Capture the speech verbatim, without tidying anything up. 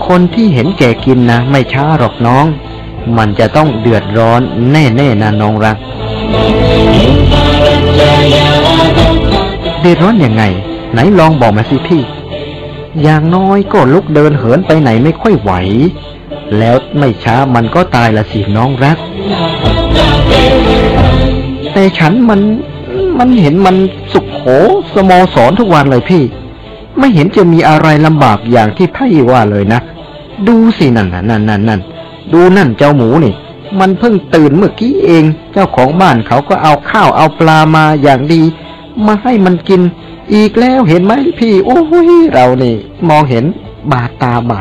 คนที่เห็นแก่กินนะไม่ช้าหรอกน้องมันจะต้องเดือดร้อนแน่ๆนะน้องรักเดือดร้อนยังไงไหนลองบอกมาสิพี่อย่างน้อยก็ลุกเดินเหินไปไหนไม่ค่อยไหวแล้วไม่ช้ามันก็ตายละสิน้องรักแต่ฉันมันมันเห็นมันสุขโขสโมสรทุกวันเลยพี่ไม่เห็นจะมีอะไรลำบากอย่างที่พี่ว่าเลยนะดูสินั่นนั่นนั่นนั่นดูนั่นเจ้าหมูนี่มันเพิ่งตื่นเมื่อกี้เองเจ้าของบ้านเขาก็เอาข้าวเอาปลามาอย่างดีมาให้มันกินอีกแล้วเห็นไหมพี่โอ้ยเรานี่มองเห็นบาดตาบาด